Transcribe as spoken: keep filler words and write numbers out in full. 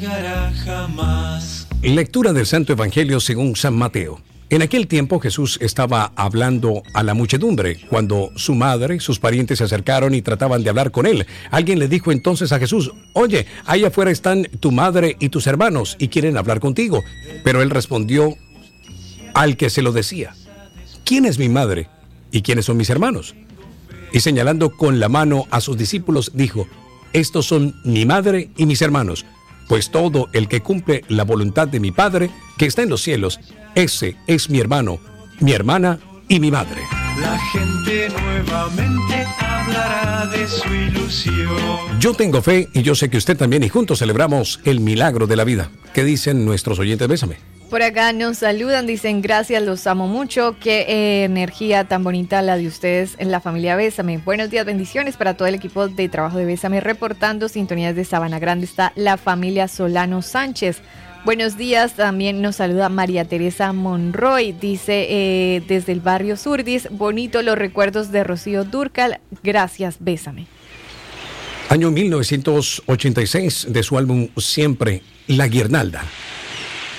Lectura del Santo Evangelio según San Mateo. En aquel tiempo Jesús estaba hablando a la muchedumbre, cuando su madre, sus parientes se acercaron y trataban de hablar con él. Alguien le dijo entonces a Jesús: oye, ahí afuera están tu madre y tus hermanos y quieren hablar contigo. Pero él respondió al que se lo decía: ¿quién es mi madre y quiénes son mis hermanos? Y señalando con la mano a sus discípulos, dijo: estos son mi madre y mis hermanos. Pues todo el que cumple la voluntad de mi Padre, que está en los cielos, ese es mi hermano, mi hermana y mi madre. La gente nuevamente hablará de su ilusión. Yo tengo fe y yo sé que usted también, y juntos celebramos el milagro de la vida. ¿Qué dicen nuestros oyentes? Bésame. Por acá nos saludan, dicen: gracias, los amo mucho, qué eh, energía tan bonita la de ustedes en la familia Bésame. Buenos días, bendiciones para todo el equipo de trabajo de Bésame, reportando sintonías de Sabana Grande está la familia Solano Sánchez. Buenos días, también nos saluda María Teresa Monroy, dice eh, desde el barrio Surdis: bonito los recuerdos de Rocío Dúrcal, gracias, Bésame. Año mil novecientos ochenta y seis, de su álbum Siempre, La Guirnalda.